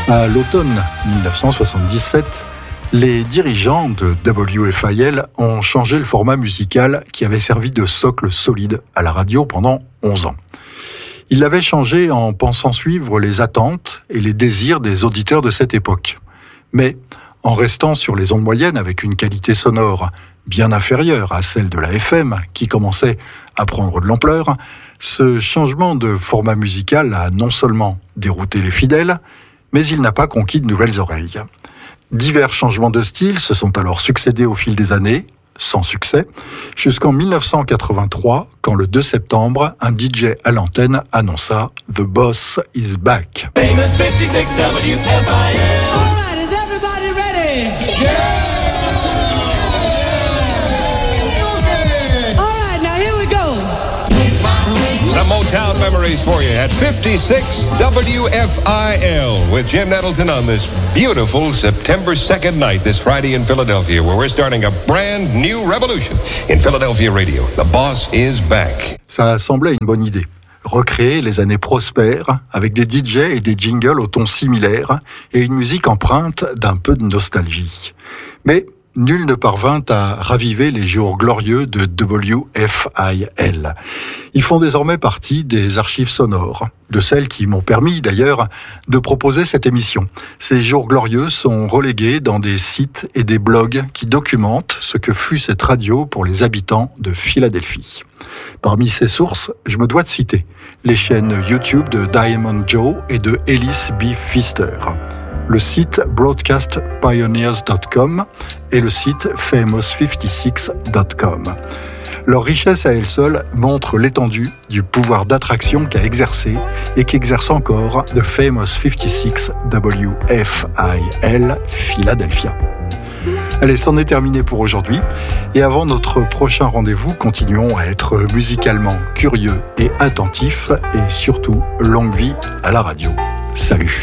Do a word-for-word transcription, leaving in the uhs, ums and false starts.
À l'automne dix-neuf cent soixante-dix-sept, les dirigeants de W F I L ont changé le format musical qui avait servi de socle solide à la radio pendant onze ans. Ils l'avaient changé en pensant suivre les attentes et les désirs des auditeurs de cette époque. Mais en restant sur les ondes moyennes avec une qualité sonore bien inférieure à celle de la F M qui commençait à prendre de l'ampleur, ce changement de format musical a non seulement dérouté les fidèles, mais il n'a pas conquis de nouvelles oreilles. Divers changements de style se sont alors succédés au fil des années, sans succès, jusqu'en dix-neuf cent quatre-vingt-trois, quand le deux septembre, un D J à l'antenne annonça « The Boss is back ». Famous fifty-six W F I L. All right, is everybody ready? Yeah! All right, now here we go. Some Motown memories for you at fifty-six W F I L with Jim Nettleton on this beautiful September second night this Friday in Philadelphia, where we're starting a brand new revolution in Philadelphia radio. The Boss is back. Ça semblait une bonne idée. Recréer les années prospères avec des D J et des jingles au ton similaire et une musique empreinte d'un peu de nostalgie. Mais nul ne parvint à raviver les jours glorieux de W F I L. Ils font désormais partie des archives sonores, de celles qui m'ont permis d'ailleurs de proposer cette émission. Ces jours glorieux sont relégués dans des sites et des blogs qui documentent ce que fut cette radio pour les habitants de Philadelphie. Parmi ces sources, je me dois de citer les chaînes YouTube de Diamond Joe et de Ellis B. Pfister, le site broadcast pioneers dot com et le site famous fifty-six dot com. Leur richesse à elle seule montre l'étendue du pouvoir d'attraction qu'a exercé et qu'exerce encore The Famous fifty-six W F I L Philadelphia. Allez, c'en est terminé pour aujourd'hui. Et avant notre prochain rendez-vous, continuons à être musicalement curieux et attentifs et surtout, longue vie à la radio. Salut!